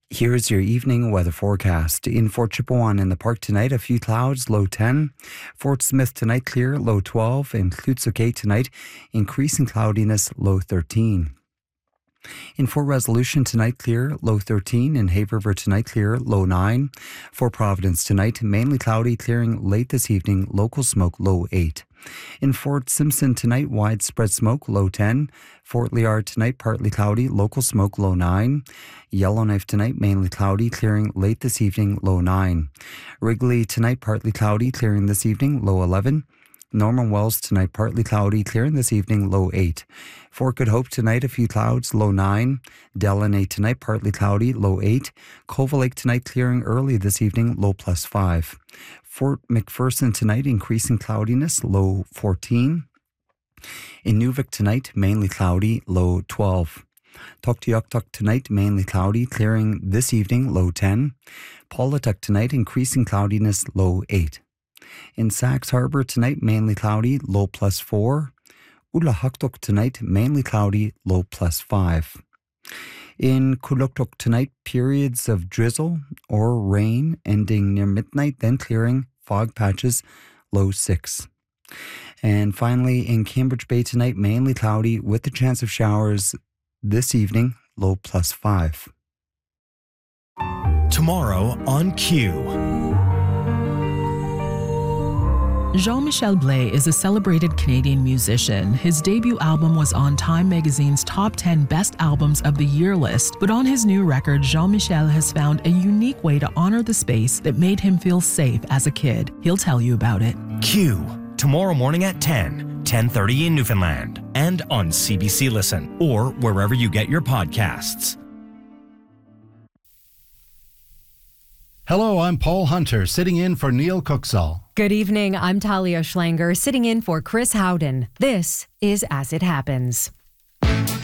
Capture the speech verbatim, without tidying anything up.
Here's your evening weather forecast. In Fort Chipewyan in the park tonight, a few clouds, low ten. Fort Smith tonight, clear, low twelve. In Tlutsuke tonight, increasing cloudiness, low thirteen. In Fort Resolution tonight, clear, low thirteen. In Hay River tonight, clear, low nine. Fort Providence tonight, mainly cloudy, clearing late this evening, local smoke, low eight. In Fort Simpson tonight, widespread smoke, low ten. Fort Liard tonight, partly cloudy, local smoke, low nine. Yellowknife tonight, mainly cloudy, clearing late this evening, low nine. Wrigley tonight, partly cloudy, clearing this evening, low eleven. Norman Wells tonight, partly cloudy, clearing this evening, low eight. Fort Good Hope tonight, a few clouds, low nine. Delaney tonight, partly cloudy, low eight. Cova Lake tonight, clearing early this evening, low plus five. Fort McPherson tonight, increasing cloudiness, low fourteen. In Nuvik tonight, mainly cloudy, low twelve. Tuktoyaktuk tonight, mainly cloudy, clearing this evening, low ten. Paulatuk tonight, increasing cloudiness, low eight. In Sax Harbor tonight, mainly cloudy, low plus four. Ulahaktuk tonight, mainly cloudy, low plus five. In Kuluktuk tonight, periods of drizzle or rain ending near midnight, then clearing, fog patches, low six. And finally, in Cambridge Bay tonight, mainly cloudy with the chance of showers this evening, low plus five. Tomorrow on Q. Jean-Michel Blais is a celebrated Canadian musician. His debut album was on Time magazine's top ten best albums of the year list, but on his new record, Jean-Michel has found a unique way to honor the space that made him feel safe as a kid. He'll tell you about it. Q, tomorrow morning at ten, ten thirty in Newfoundland, and on C B C Listen, or wherever you get your podcasts. Hello, I'm Paul Hunter, sitting in for Neil Cooksall. Good evening, I'm Talia Schlanger, sitting in for Chris Howden. This is As It Happens.